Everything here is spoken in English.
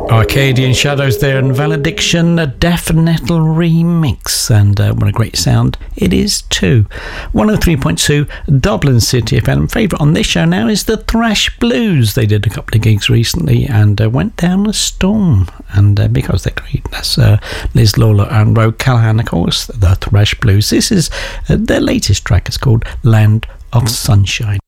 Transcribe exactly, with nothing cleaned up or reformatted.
Arcadian Shadows there and Valediction, a Death Metal remix, and uh, what a great sound it is too. one oh three point two Dublin City F M. Favourite on this show now is the Thrash Blues. They did a couple of gigs recently and uh, went down a storm, and uh, because they're great, that's uh, Liz Lawler and Ro Callahan, of course, the Thrash Blues. This is uh, their latest track. It's called Land of Sunshine.